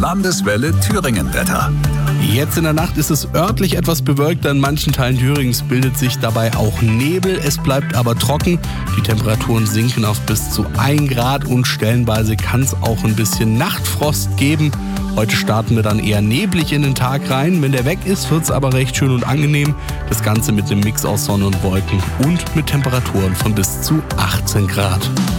Landeswelle Thüringen-Wetter. Jetzt in der Nacht ist es örtlich etwas bewölkt, an manchen Teilen Thürings bildet sich dabei auch Nebel. Es bleibt aber trocken, die Temperaturen sinken auf bis zu 1 Grad und stellenweise kann es auch ein bisschen Nachtfrost geben. Heute starten wir dann eher neblig in den Tag rein. Wenn der weg ist, wird es aber recht schön und angenehm. Das Ganze mit einem Mix aus Sonne und Wolken und mit Temperaturen von bis zu 18 Grad.